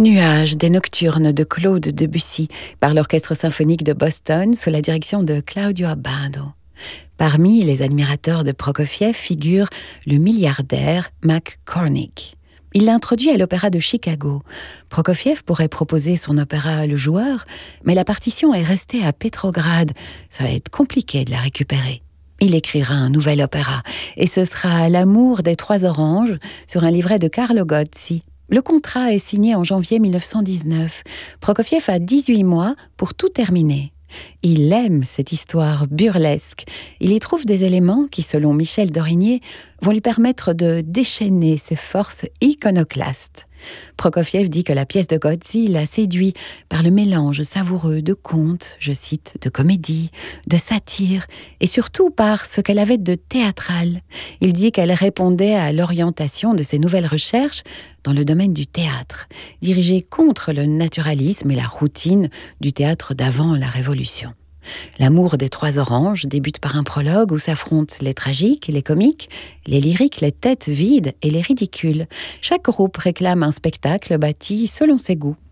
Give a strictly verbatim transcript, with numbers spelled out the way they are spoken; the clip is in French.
Nuages des nocturnes de Claude Debussy par l'Orchestre symphonique de Boston sous la direction de Claudio Abbado. Parmi les admirateurs de Prokofiev figure le milliardaire Mac Cornick. Il l'introduit à l'Opéra de Chicago. Prokofiev pourrait proposer son opéra Le Joueur, mais la partition est restée à Petrograd. Ça va être compliqué de la récupérer. Il écrira un nouvel opéra, et ce sera L'amour des trois oranges sur un livret de Carlo Gozzi. Le contrat est signé en janvier mille neuf cent dix-neuf. Prokofiev a dix-huit mois pour tout terminer. Il aime cette histoire burlesque. Il y trouve des éléments qui, selon Michel Dorigné, vont lui permettre de déchaîner ses forces iconoclastes. Prokofiev dit que la pièce de Gozzi l'a séduit par le mélange savoureux de contes, je cite, de comédie, de satire, et surtout par ce qu'elle avait de théâtral. Il dit qu'elle répondait à l'orientation de ses nouvelles recherches dans le domaine du théâtre, dirigées contre le naturalisme et la routine du théâtre d'avant la Révolution. L'amour des trois oranges débute par un prologue où s'affrontent les tragiques, les comiques, les lyriques, les têtes vides et les ridicules. Chaque groupe réclame un spectacle bâti selon ses goûts.